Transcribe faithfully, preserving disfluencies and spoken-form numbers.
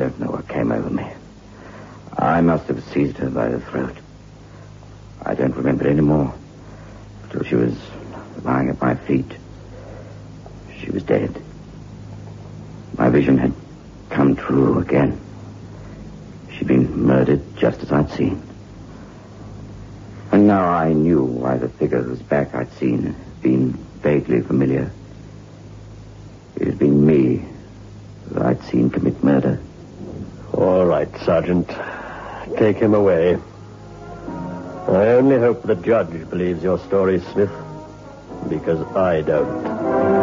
don't know what came over me. I must have seized her by the throat. I don't remember any more till she was lying at my feet. She was dead. My vision had come true again. She'd been murdered just as I'd seen. And now I knew why the figure whose back I'd seen had been vaguely familiar. It had been me that I'd seen commit murder. All right, Sergeant. Take him away. I only hope the judge believes your story, Smith, because I don't.